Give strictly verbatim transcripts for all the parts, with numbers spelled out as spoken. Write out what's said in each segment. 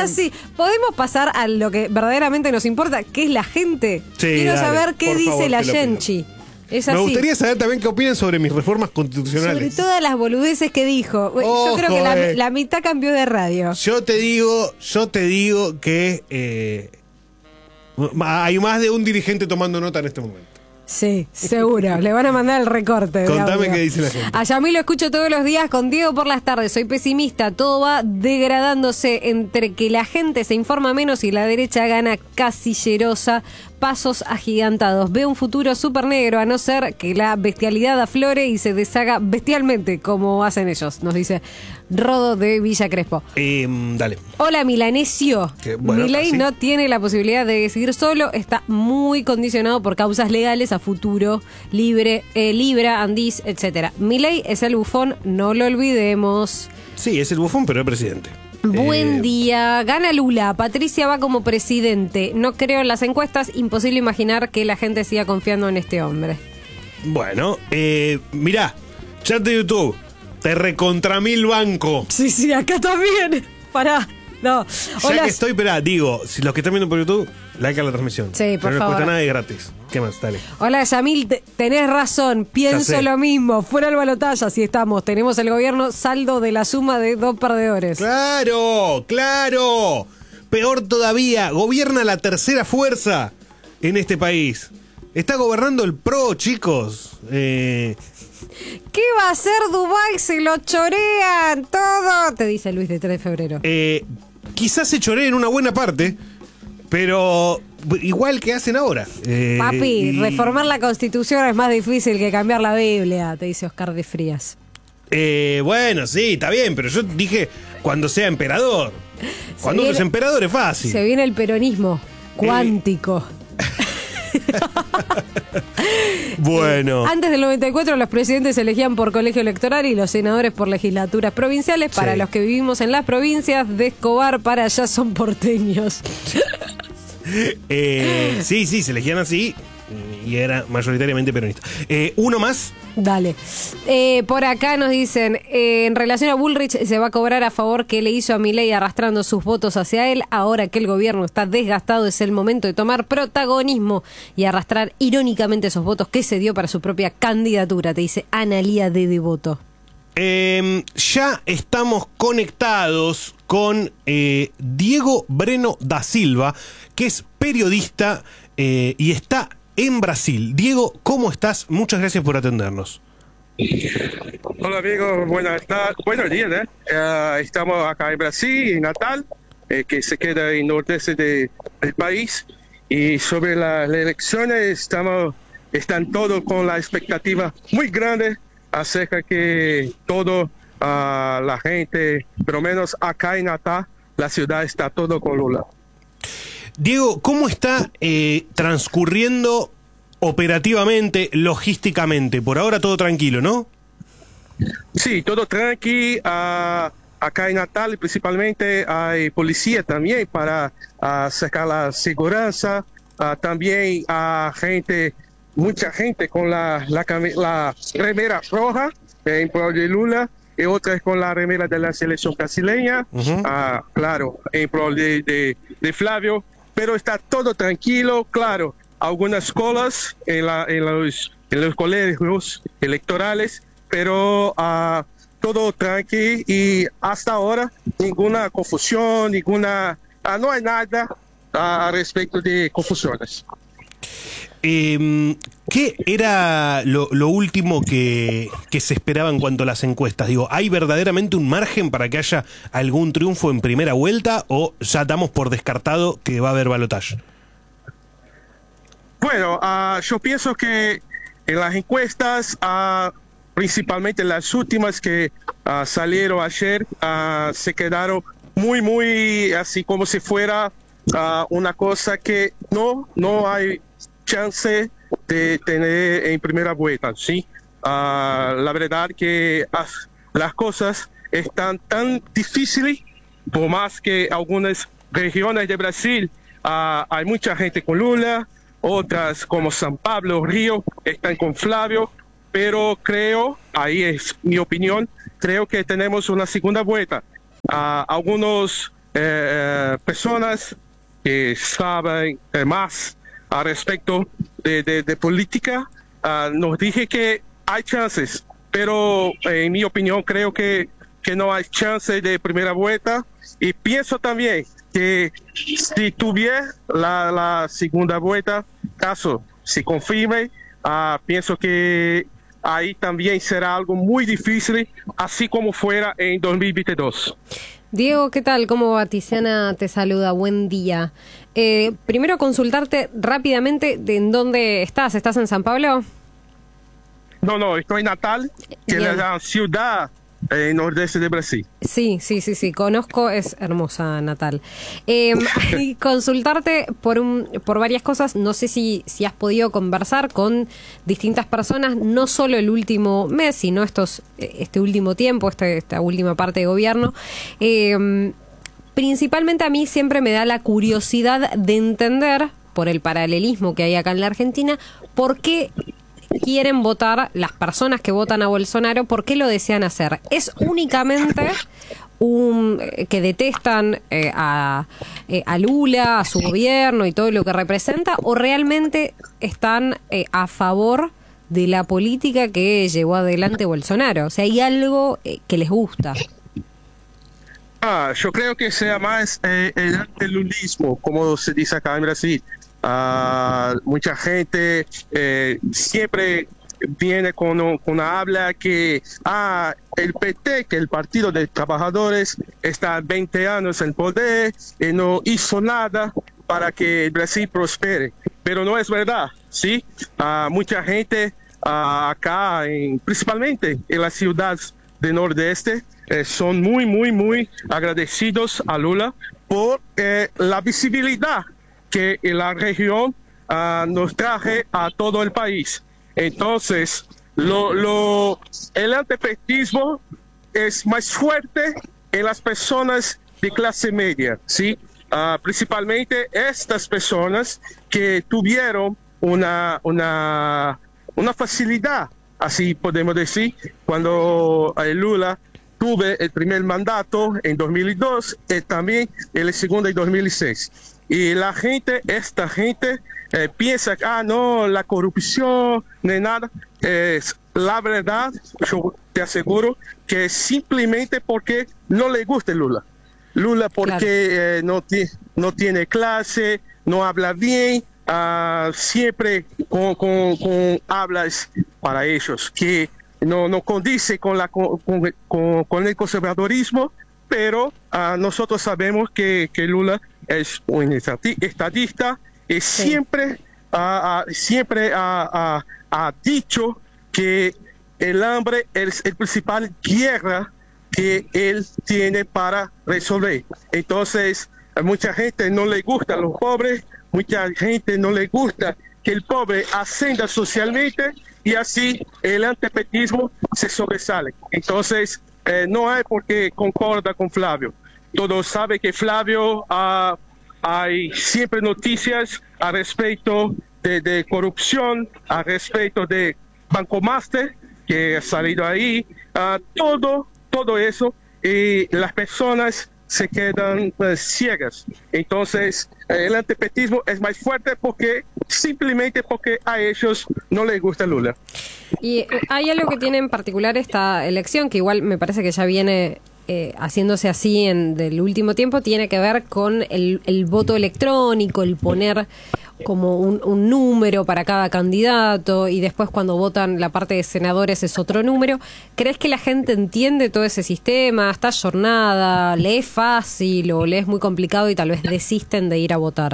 así. ¿Podemos pasar a lo que verdaderamente nos importa, que es la gente? Sí, Quiero dale, saber qué por dice favor, la te lo pido. Genchi. Es así. Me gustaría saber también qué opinan sobre mis reformas constitucionales. Sobre todas las boludeces que dijo. Ojo, yo creo que la, eh. la mitad cambió de radio. Yo te digo, yo te digo que eh, hay más de un dirigente tomando nota en este momento. Sí, seguro. Le van a mandar el recorte. de Contame audio. qué dice la gente. A Yamil lo escucho todos los días con Diego por las tardes. Soy pesimista. Todo va degradándose entre que la gente se informa menos y la derecha gana casillerosa. Pasos agigantados. Veo un futuro súper negro, a no ser que la bestialidad aflore y se deshaga bestialmente, como hacen ellos, nos dice Rodo de Villa Crespo. Eh, dale. Hola, Milanesio. Que, bueno, Milei así. no tiene la posibilidad de decidir solo, está muy condicionado por causas legales a futuro, libre, eh, Libra, Andís, etcétera. Milei es el bufón, no lo olvidemos. Sí, es el bufón, pero es presidente. Buen Eh, día, gana Lula, Patricia va como presidente. No creo en las encuestas, imposible imaginar que la gente siga confiando en este hombre. Bueno, eh, mirá, chat de YouTube, te recontra mil banco. Sí, sí, acá también. Pará, no. Ya Hola. que estoy, esperá, digo, si los que están viendo por YouTube, like a la transmisión. Sí, por Pero no les favor. cuesta nada de gratis. ¿Qué más? Dale. Hola, Yamil, te- tenés razón, Ya pienso sé. lo mismo. Fuera el balotaje, así estamos. Tenemos el gobierno saldo de la suma de dos perdedores. ¡Claro! ¡Claro! Peor todavía, gobierna la tercera fuerza en este país. Está gobernando el PRO, chicos. Eh, ¿Qué va a hacer Dubái? Se lo chorean todo. Te dice Luis de tres de febrero. eh, quizás se choree en una buena parte, pero igual que hacen ahora. Eh, Papi, y- reformar la Constitución es más difícil que cambiar la Biblia, te dice Oscar de Frías. Eh, bueno, sí, está bien, pero yo dije cuando sea emperador. Cuando uno viene- es emperador es fácil. Se viene el peronismo cuántico. Bueno. Antes del noventa y cuatro los presidentes se elegían por colegio electoral y los senadores por legislaturas provinciales. Para Sí. los que vivimos en las provincias, de Escobar para allá son porteños. Eh, sí, sí, se elegían así y era mayoritariamente peronista. Eh, uno más. Dale. Eh, por acá nos dicen, eh, en relación a Bullrich, se va a cobrar a favor que le hizo a Milei arrastrando sus votos hacia él. Ahora que el gobierno está desgastado, es el momento de tomar protagonismo y arrastrar irónicamente esos votos que se dio para su propia candidatura, te dice Analía de Devoto. Eh, ya estamos conectados con eh, Diego Breno da Silva, que es periodista eh, y está en Brasil. Diego, ¿cómo estás? Muchas gracias por atendernos. Hola amigos, buenas tardes, buenos días, ¿eh? Eh, estamos acá en Brasil, en Natal, eh, que se queda en nordeste de- del país, y sobre las elecciones estamos, están todos con la expectativa muy grande acerca que todo ah, la gente, por lo menos acá en Natal, la ciudad está todo con Lula. Diego, ¿cómo está eh, transcurriendo operativamente, logísticamente? Por ahora todo tranquilo, ¿no? Sí, todo tranqui. ah, acá en Natal principalmente hay policía también para ah, sacar la seguridad. Ah, también hay gente, mucha gente con la, la, cami- la remera roja eh, en pro de Lula y otras con la remera de la selección brasileña. Ujú. Ah, claro, en pro de, de, de Flavio. Pero está todo tranquilo, claro. Algunas colas en, la, en, los, en los colegios electorales, pero ah, todo tranqui y hasta ahora ninguna confusión, ninguna, ah, no hay nada ah, a respecto de confusiones. Eh, ¿Qué era lo, lo último que, que se esperaba en cuanto a las encuestas? Digo, ¿hay verdaderamente un margen para que haya algún triunfo en primera vuelta o ya damos por descartado que va a haber balotaje? Bueno, ah, yo pienso que en las encuestas, ah, principalmente las últimas que ah, salieron ayer, ah, se quedaron muy, muy así como si fuera ah, una cosa que no, no hay chance de tener en primera vuelta, ¿sí? Ah, la verdad que ah, las cosas están tan difíciles, por más que algunas regiones de Brasil ah, hay mucha gente con Lula, otras como San Pablo, Río, están con Flavio, pero creo, ahí es mi opinión, creo que tenemos una segunda vuelta. Ah, algunos eh, personas que saben eh, más al respecto de, de, de política, uh, nos dije que hay chances, pero eh, en mi opinión creo que, que no hay chance de primera vuelta, y pienso también que si tuviera la, la segunda vuelta, caso se confirme, uh, pienso que ahí también será algo muy difícil, así como fuera en dos mil veintidós. Diego, ¿qué tal? ¿Cómo va? Tiziana te saluda, buen día. Eh, primero consultarte rápidamente de en dónde estás. ¿Estás en San Pablo? No, no, estoy en Natal, que Bien. es la ciudad en nordeste de Brasil. Sí, sí, sí, sí, conozco, es hermosa Natal. Eh, y consultarte por un, por varias cosas, no sé si, si has podido conversar con distintas personas, no solo el último mes, sino estos, este último tiempo, este, esta última parte de gobierno. Eh, principalmente a mí siempre me da la curiosidad de entender, por el paralelismo que hay acá en la Argentina, por qué quieren votar las personas que votan a Bolsonaro, ¿por qué lo desean hacer? ¿Es únicamente un que detestan eh, a, eh, a Lula, a su gobierno y todo lo que representa, o realmente están eh, a favor de la política que llevó adelante Bolsonaro? O sea, hay algo eh, que les gusta. Ah, yo creo que sea más eh, el antilulismo, como se dice acá en Brasil. Uh, mucha gente eh, siempre viene con, con una habla que ah, el P T, que el Partido de Trabajadores, está veinte años en poder y no hizo nada para que el Brasil prospere. Pero no es verdad, ¿sí? Uh, mucha gente uh, acá, en, principalmente en las ciudades del Nordeste, eh, son muy, muy, muy agradecidos a Lula por eh, la visibilidad que la región uh, nos traje a todo el país. Entonces, lo, lo, el antipetismo es más fuerte en las personas de clase media, ¿sí? Uh, principalmente estas personas que tuvieron una, una, una facilidad, así podemos decir, cuando uh, Lula tuve el primer mandato en dos mil dos y también el segundo en dos mil seis. Y la gente, esta gente, eh, piensa que, ah, no, la corrupción, ni nada. Eh, la verdad, yo te aseguro que es simplemente porque no le gusta Lula. Lula porque claro. eh, no, no tiene clase, no habla bien, uh, siempre con, con, con hablas para ellos, que no, no condice con, la, con, con, con el conservadorismo, pero uh, nosotros sabemos que, que Lula es un estadista y sí. siempre, uh, uh, siempre uh, uh, ha dicho que el hambre es el principal guerra que él tiene para resolver. Entonces, a mucha gente no le gusta a los pobres, mucha gente no le gusta que el pobre ascienda socialmente y así el antipetismo se sobresale. Entonces, eh, no hay por qué concorda con Flavio. Todos saben que Flavio uh, hay siempre noticias al respecto de, de corrupción, al respecto de Banco Master, que ha salido ahí, uh, todo, todo eso, y las personas se quedan uh, ciegas. Entonces, el antipetismo es más fuerte porque simplemente porque a ellos no les gusta Lula. Y hay algo que tiene en particular esta elección, que igual me parece que ya viene eh, haciéndose así en del último tiempo, tiene que ver con el, el voto electrónico, el poner como un, un número para cada candidato y después cuando votan la parte de senadores es otro número. ¿Crees que la gente entiende todo ese sistema? ¿Está ayornada? ¿Le es fácil o le es muy complicado y tal vez desisten de ir a votar?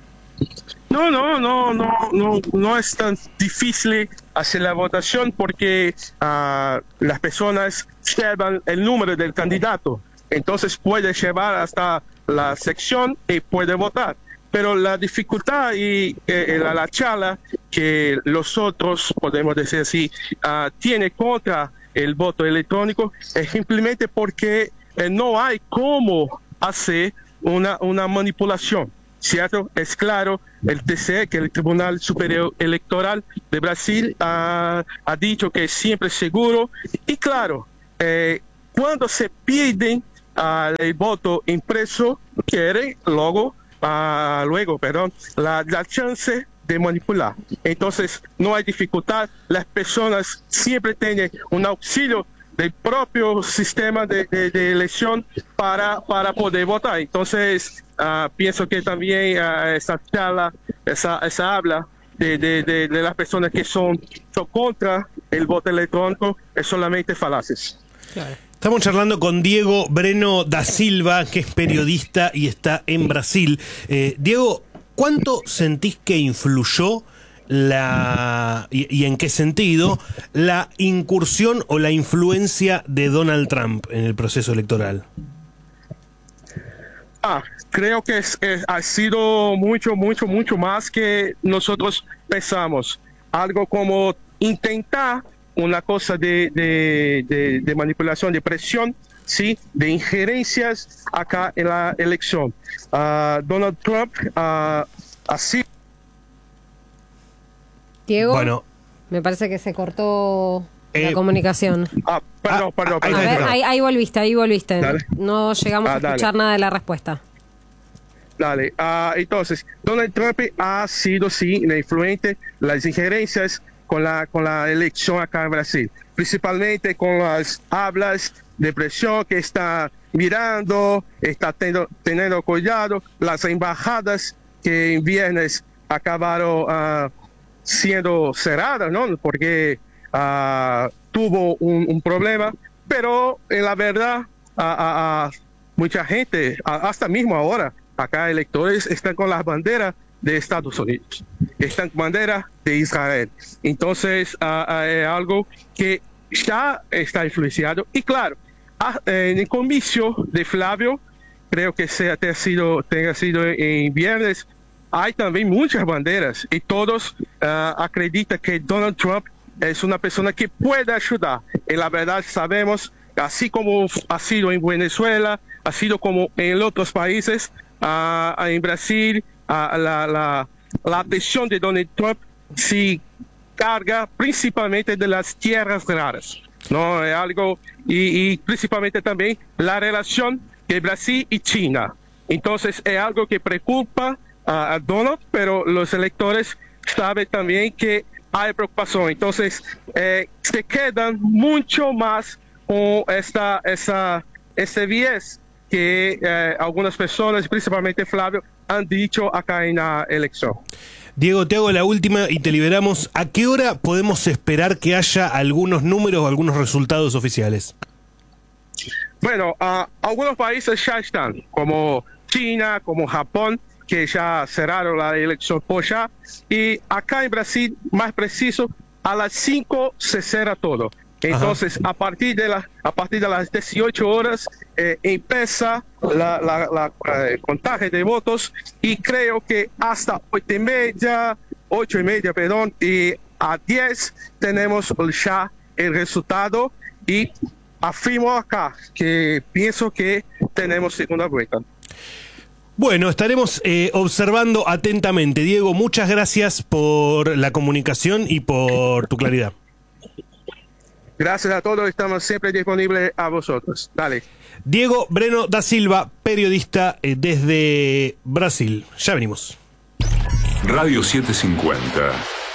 No, no, no, no, no, no es tan difícil hacer la votación porque uh, las personas llevan el número del candidato, entonces puede llevar hasta la sección y puede votar. Pero la dificultad y eh, la, la charla que los otros, podemos decir así, uh, tiene contra el voto electrónico es simplemente porque eh, no hay cómo hacer una, una manipulación. ¿Cierto? Es claro, el T C E, que el Tribunal Superior Electoral de Brasil ha, ha dicho que es siempre seguro. Y claro, eh, cuando se piden uh, el voto impreso quiere luego, uh, luego perdón, la, la chance de manipular. Entonces, no hay dificultad. Las personas siempre tienen un auxilio del propio sistema de, de, de elección para, para poder votar. Entonces, uh, pienso que también uh, esa charla, esa, esa habla de, de, de, de las personas que son, son contra el voto electrónico es solamente falaces. Claro. Estamos charlando con Diego Breno da Silva, que es periodista y está en Brasil. Eh, Diego, ¿cuánto sentís que influyó la y, y en qué sentido la incursión o la influencia de Donald Trump en el proceso electoral? Ah, creo que es, es, ha sido mucho, mucho, mucho más que nosotros pensamos. Algo como intentar una cosa de, de, de, de manipulación, de presión, sí, de injerencias acá en la elección. Uh, Donald Trump uh, así. Diego, bueno, me parece que se cortó eh, la comunicación. Ah, perdón, ah, perdón, ahí, perdón. A ver, perdón. ahí, ahí volviste, ahí volviste. Dale. No llegamos Ah, a escuchar dale. nada de la respuesta. Dale, uh, entonces, Donald Trump ha sido, sí, influente las injerencias con la, con la elección acá en Brasil, principalmente con las hablas de presión que está mirando, está teniendo, teniendo cuidado, las embajadas que en viernes acabaron uh, siendo cerradas, ¿no? Porque uh, tuvo un, un problema, pero en la verdad, uh, uh, uh, mucha gente, uh, hasta mismo ahora, acá electores están con las banderas de Estados Unidos, están con banderas de Israel. Entonces, uh, uh, es algo que ya está influenciado. Y claro, uh, en el comicio de Flavio, creo que sea, tenga, sido, tenga sido en viernes, hay también muchas banderas y todos uh, acreditan que Donald Trump es una persona que puede ayudar. Y la verdad sabemos, así como ha sido en Venezuela, ha sido como en otros países, uh, en Brasil, uh, la, la, la atención de Donald Trump se carga principalmente de las tierras raras, ¿no? Es algo, y, y principalmente también la relación de Brasil y China. Entonces es algo que preocupa a Donald, pero los electores saben también que hay preocupación. Entonces, eh, se quedan mucho más con esta, esa, ese viés que eh, algunas personas, principalmente Flavio, han dicho acá en la elección. Diego, te hago la última y te liberamos. ¿A qué hora podemos esperar que haya algunos números o algunos resultados oficiales? Bueno, uh, algunos países ya están, como China, como Japón, que ya cerraron la elección por ya, y acá en Brasil, más preciso, a las cinco se cierra todo. Entonces, a partir de la, a partir de las dieciocho horas eh, empieza la, la, la eh, contaje de votos, y creo que hasta ocho y media, ocho y media, perdón, y a diez tenemos ya el resultado, y afirmo acá que pienso que tenemos segunda vuelta. Bueno, estaremos eh, observando atentamente. Diego, muchas gracias por la comunicación y por tu claridad. Gracias a todos, estamos siempre disponibles a vosotros. Dale. Diego Breno da Silva, periodista eh, desde Brasil. Ya venimos. Radio setecientos cincuenta.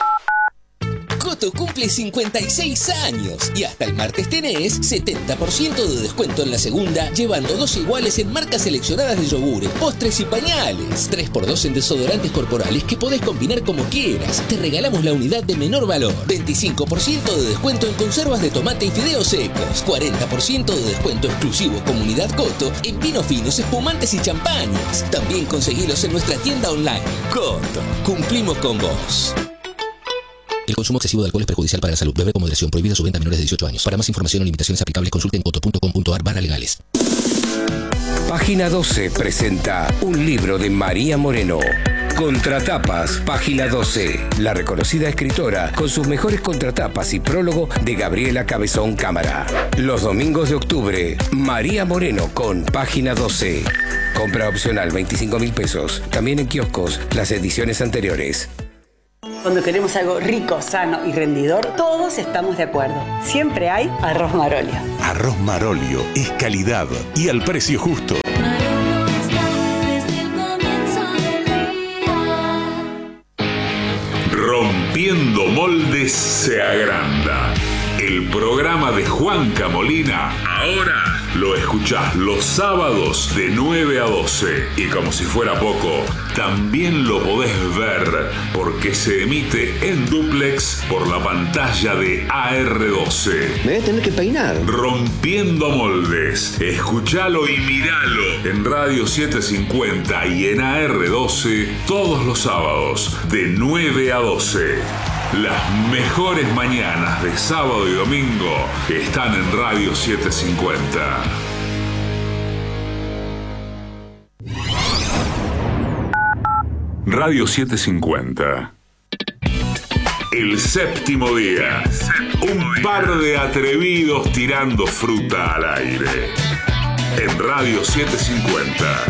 Coto cumple cincuenta y seis años y hasta el martes tenés setenta por ciento de descuento en la segunda, llevando dos iguales en marcas seleccionadas de yogures, postres y pañales. tres por dos en desodorantes corporales que podés combinar como quieras. Te regalamos la unidad de menor valor. veinticinco por ciento de descuento en conservas de tomate y fideos secos. cuarenta por ciento de descuento exclusivo Comunidad Coto en vinos finos, espumantes y champañas. También conseguilos en nuestra tienda online. Coto, cumplimos con vos. El consumo excesivo de alcohol es perjudicial para la salud. Beber con moderación. Prohibida su venta a menores de dieciocho años. Para más información o limitaciones aplicables, consulten coto punto com punto ar barra legales. Página doce presenta un libro de María Moreno. Contratapas, Página doce. La reconocida escritora con sus mejores contratapas y prólogo de Gabriela Cabezón Cámara. Los domingos de octubre, María Moreno con Página doce. Compra opcional veinticinco mil pesos. También en kioscos las ediciones anteriores. Cuando queremos algo rico, sano y rendidor, todos estamos de acuerdo. Siempre hay arroz Marolio. Arroz Marolio es calidad y al precio justo. Rompiendo Moldes se agranda. El programa de Juanca Molina ahora lo escuchás los sábados de nueve a doce. Y como si fuera poco, también lo podés ver porque se emite en dúplex por la pantalla de A R doce. Me voy a tener que peinar. Rompiendo Moldes. Escuchalo y miralo en Radio setecientos cincuenta y en A R doce todos los sábados de nueve a doce. Las mejores mañanas de sábado y domingo están en Radio setecientos cincuenta. Radio setecientos cincuenta. El séptimo día. Un par de atrevidos tirando fruta al aire. En Radio setecientos cincuenta.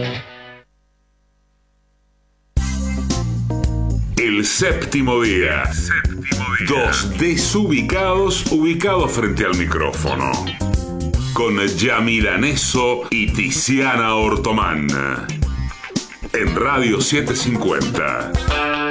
El séptimo día. Dos desubicados ubicados frente al micrófono. Con Yamila Neso y Tiziana Ortomán. En Radio setecientos cincuenta.